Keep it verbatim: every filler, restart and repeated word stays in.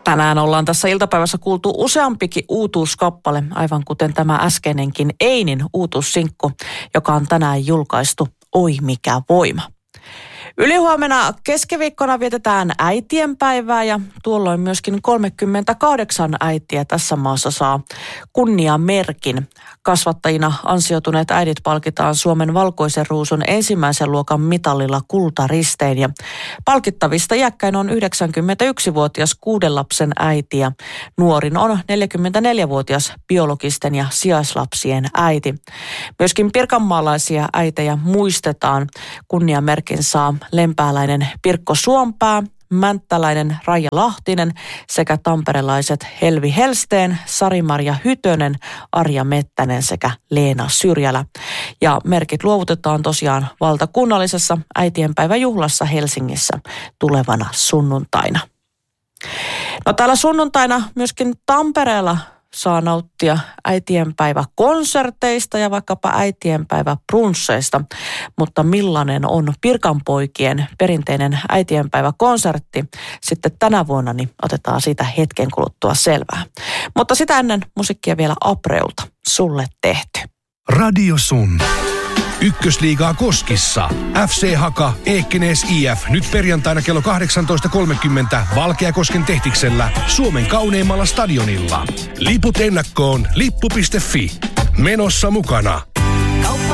Tänään ollaan tässä iltapäivässä kuultu useampikin uutuuskappale, aivan kuten tämä äskeinenkin Einin uutuussinkku, joka on tänään julkaistu Oi mikä voima. Ylihuomenna keskiviikkona vietetään äitienpäivää ja tuolloin myöskin kolmekymmentäkahdeksan äitiä tässä maassa saa kunniamerkin. Kasvattajina ansioituneet äidit palkitaan Suomen valkoisen ruusun ensimmäisen luokan mitalilla kultaristeen ja palkittavista iäkkäin on yhdeksänkymmentäyksivuotias kuuden lapsen äiti ja nuorin on neljäkymmentäneljävuotias biologisten ja sijaislapsien äiti. Myöskin pirkanmaalaisia äitejä muistetaan. Kunniamerkin saa lempääläinen Pirkko Suompää, mänttäläinen Raija Lahtinen sekä tamperelaiset Helvi Helsteen, Sari-Maria Hytönen, Arja Mettänen sekä Leena Syrjälä. Ja merkit luovutetaan tosiaan valtakunnallisessa äitienpäiväjuhlassa Helsingissä tulevana sunnuntaina. No täällä sunnuntaina myöskin Tampereella saa nauttia äitienpäiväkonserteista ja vaikkapa äitienpäiväbrunsseista. Mutta millainen on Pirkanpoikien perinteinen äitienpäiväkonsertti sitten tänä vuonna, niin otetaan siitä hetken kuluttua selvää. Mutta sitä ennen musiikkia vielä Apreulta, Sulle tehty. Radio Sun. Ykkösliigaa Koskissa. F C Haka, Eekkenes I F. Nyt perjantaina kello kahdeksantoista kolmekymmentä Valkeakosken Tehtiksellä Suomen kauneimmalla stadionilla. Liput ennakkoon lippu piste fi. Menossa mukana